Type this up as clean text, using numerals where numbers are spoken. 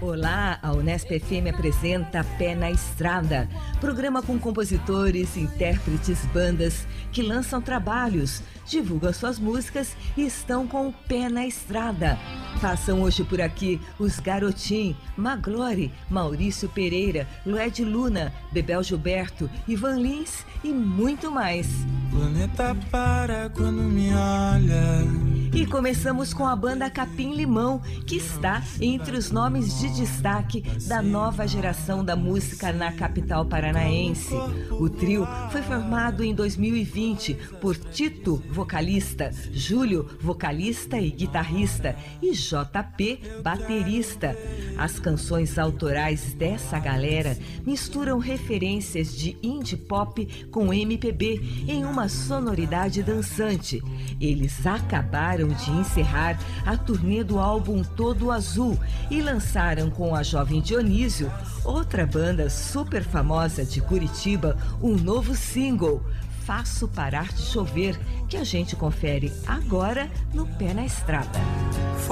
Olá, a Unesp FM apresenta Pé na Estrada, programa com compositores, intérpretes, bandas que lançam trabalhos, divulgam suas músicas e estão com o pé na estrada. Passam hoje por aqui os Garotim, Maglore, Maurício Pereira, Lued Luna, Bebel Gilberto, Ivan Lins e muito mais. O planeta para quando me olha. E começamos com a banda Capim Limão, que está entre os nomes de destaque da nova geração da música na capital paranaense. O trio foi formado em 2020 por Tito, vocalista, Júlio, vocalista e guitarrista, e JP, baterista. As canções autorais dessa galera misturam referências de indie pop com MPB em uma sonoridade dançante. Eles acabaram de encerrar a turnê do álbum Todo Azul e lançaram com a Jovem Dionísio, outra banda super famosa de Curitiba, um novo single, Faço Parar de Chover, que a gente confere agora no Pé na Estrada.